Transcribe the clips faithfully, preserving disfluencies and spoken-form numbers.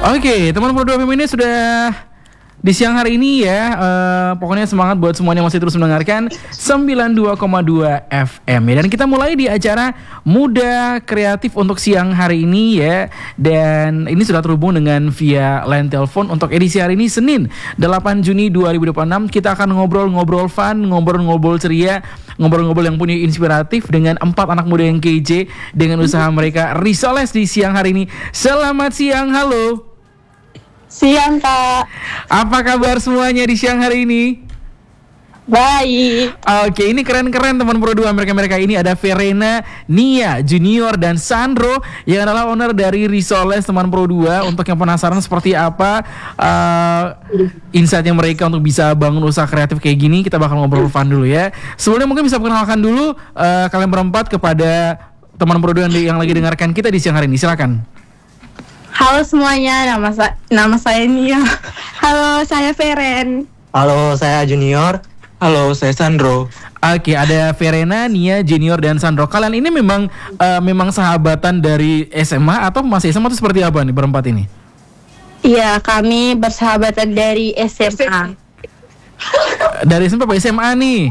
Oke, teman Pro dua F M ini sudah di siang hari ini ya. Uh, pokoknya semangat buat semuanya masih terus mendengarkan sembilan puluh dua koma dua F M ya. Dan kita mulai di acara Muda Kreatif untuk siang hari ini ya. Dan ini sudah terhubung dengan via line telepon untuk edisi hari ini Senin delapan Juni dua ribu dua puluh enam. Kita akan ngobrol-ngobrol fun, ngobrol-ngobrol ceria, ngobrol-ngobrol yang punya inspiratif dengan empat anak muda yang kece dengan usaha mereka Risoles di siang hari ini. Selamat siang, halo. Siang Kak. Apa kabar semuanya di siang hari ini? Baik. Oke, ini keren-keren teman Pro dua. Mereka-mereka ini ada Verena, Nia, Junior, dan Sandro yang adalah owner dari Risoles teman Pro dua. Untuk yang penasaran seperti apa uh, insight-nya mereka untuk bisa bangun usaha kreatif kayak gini, kita bakal ngobrol fun dulu ya. Sebelumnya mungkin bisa perkenalkan dulu uh, kalian berempat kepada teman Pro dua yang lagi dengarkan kita di siang hari ini. Silakan. Halo semuanya, nama sa- nama saya Nia. Halo, saya Veren. Halo, saya Junior. Halo, saya Sandro. Oke, ada Verena, Nia, Junior, dan Sandro. Kalian ini memang uh, memang sahabatan dari S M A atau masih S M A atau seperti apa nih berempat ini? Iya, kami bersahabatan dari S M A. Dari S M P apa S M A nih?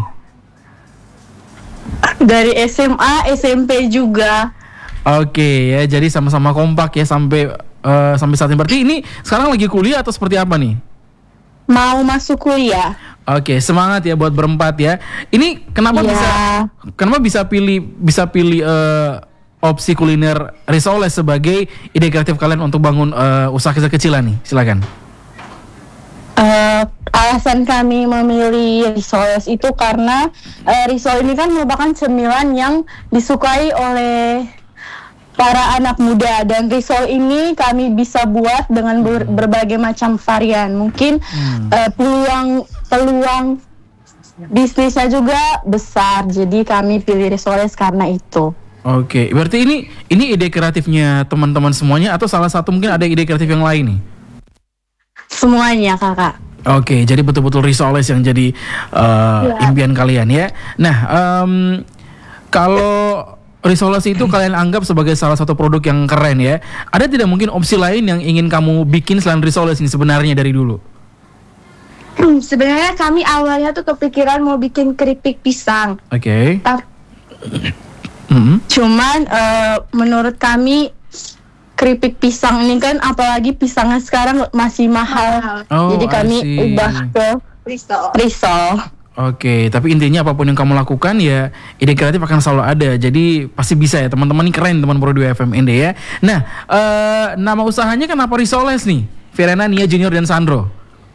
Dari S M A, S M P juga. Oke ya, jadi sama-sama kompak ya sampai uh, sampai saat ini. Berarti ini sekarang lagi kuliah atau seperti apa nih? Mau masuk kuliah. Oke, semangat ya buat berempat ya. Ini kenapa Ya. bisa kenapa bisa pilih bisa pilih uh, opsi kuliner Risoles sebagai ide kreatif kalian untuk bangun uh, usaha kecil-kecilan nih? Silakan. Uh, alasan kami memilih Risoles itu karena uh, risol ini kan merupakan cemilan yang disukai oleh para anak muda, dan risol ini kami bisa buat dengan ber- berbagai macam varian. Mungkin hmm. uh, peluang peluang bisnisnya juga besar, jadi kami pilih Risoles karena itu. Oke, berarti ini ini ide kreatifnya teman-teman semuanya atau salah satu mungkin ada ide kreatif yang lain nih? Semuanya, Kakak. Oke, jadi betul-betul Risoles yang jadi uh, ya. impian kalian ya. Nah, um, kalau Risoles itu kalian anggap sebagai salah satu produk yang keren ya. Ada tidak mungkin opsi lain yang ingin kamu bikin selain Risoles ini sebenarnya dari dulu? Hmm, sebenarnya kami awalnya tuh kepikiran mau bikin keripik pisang. Oke. Okay. Tapi, mm-hmm. Cuman uh, menurut kami keripik pisang ini kan, apalagi pisangnya sekarang masih mahal. Oh, jadi kami ubah ke risol. Risol. Oke, tapi intinya apapun yang kamu lakukan ya ide kreatif akan selalu ada. Jadi pasti bisa ya teman-teman, ini keren teman Pro dua F M N D ya. Nah, uh, nama usahanya kenapa Risoles nih? Verena, Nia, Junior, dan Sandro.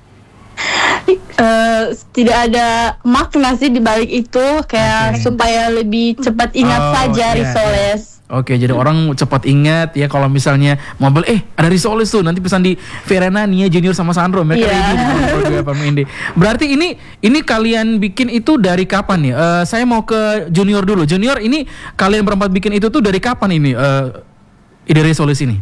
Uh, tidak ada makna sih di balik itu, kayak okay. supaya lebih cepat ingat oh, saja yeah. Risoles. Oke, jadi orang cepat ingat ya kalau misalnya mobil eh ada Risoles tuh, nanti pesan di Verena, Nia, Junior sama Sandro. Mereka yeah. ready Pro dua. Berarti ini ini kalian bikin itu dari kapan nih? Uh, saya mau ke Junior dulu. Junior, ini kalian berempat bikin itu tuh dari kapan ini uh, ide Risoles ini?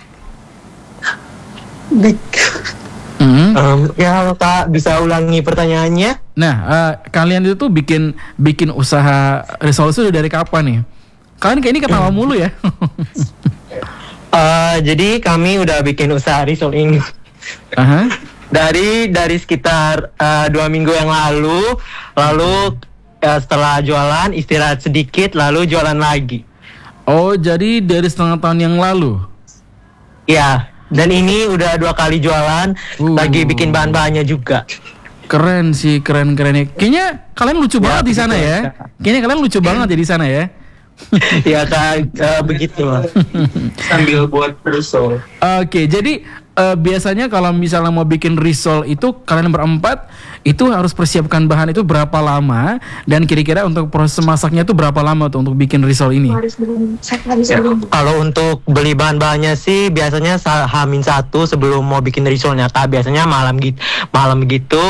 Mm-hmm. Um, ya Kak, bisa ulangi pertanyaannya? Nah, uh, kalian itu tuh bikin bikin usaha Risoles itu dari kapan nih? Kalian kayak ini ketawa mulu ya? uh, jadi kami udah bikin usaha risol ini uh-huh. dari dari sekitar uh, dua minggu yang lalu. Lalu uh, setelah jualan istirahat sedikit, lalu jualan lagi. Oh, jadi dari setengah tahun yang lalu? Ya, dan ini udah dua kali jualan, uh. lagi bikin bahan-bahannya juga. Keren sih, keren-keren. Kayaknya kalian lucu ya, banget di sana ya. Kayaknya kalian lucu banget ya di sana ya. Ya Kak, uh, begitu lah. Sambil buat risol. Oke, jadi uh, biasanya kalau misalnya mau bikin risol itu kalian berempat itu harus persiapkan bahan itu berapa lama, dan kira-kira untuk proses masaknya itu berapa lama tuh untuk bikin risol ini? Ya, kalau untuk beli bahan-bahannya sih biasanya hamin satu sebelum mau bikin risolnya Kak. Biasanya malam gitu, malam gitu